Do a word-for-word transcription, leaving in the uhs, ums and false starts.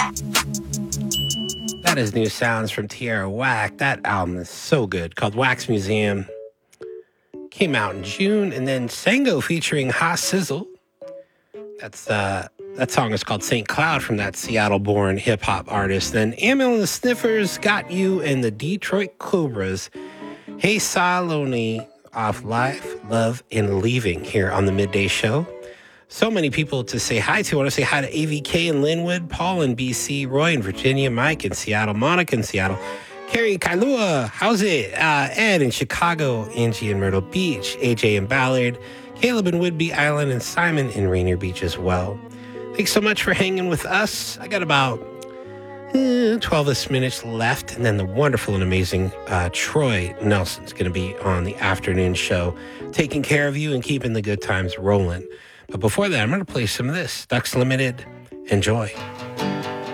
That is new sounds from Tierra Whack. That album is so good, called Wax Museum. Came out in June, and then Sango featuring Ha Sizzle. That's uh, that song is called Saint Cloud from that Seattle-born hip-hop artist. Then Amil and the Sniffers, Got You, and the Detroit Cobras. Hey Saloni off Life, Love, and Leaving here on the Midday Show. So many people to say hi to. I want to say hi to A V K in Linwood, Paul in B C, Roy in Virginia, Mike in Seattle, Monica in Seattle, Carrie, Kailua, how's it? Uh, Ed in Chicago, Angie in Myrtle Beach, A J in Ballard, Caleb in Whidbey Island, and Simon in Rainier Beach as well. Thanks so much for hanging with us. I got about eh, twelve-ish minutes left, and then the wonderful and amazing uh, Troy Nelson's going to be on the afternoon show, taking care of you and keeping the good times rolling. But before that, I'm going to play some of this. Ducks Limited. Enjoy.